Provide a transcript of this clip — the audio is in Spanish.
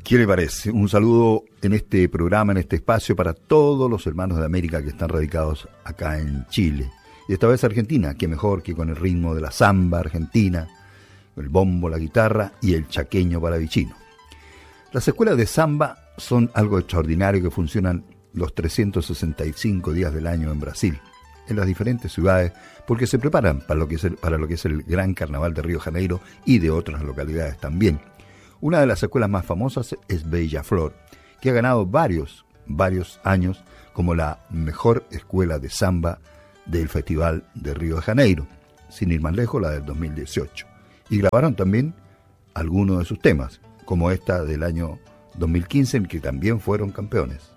¿Qué le parece? Un saludo en este programa, en este espacio, para todos los hermanos de América que están radicados acá en Chile. Y esta vez Argentina, que mejor que con el ritmo de la samba argentina, el bombo, la guitarra y el chaqueño paravicino. Las escuelas de samba son algo extraordinario que funcionan los 365 días del año en Brasil, en las diferentes ciudades, porque se preparan para lo que es el gran carnaval de Río de Janeiro y de otras localidades también. Una de las escuelas más famosas es Beija-Flor, que ha ganado varios años como la mejor escuela de samba del Festival de Río de Janeiro, sin ir más lejos, la del 2018. Y grabaron también algunos de sus temas, como esta del año 2015, en que también fueron campeones.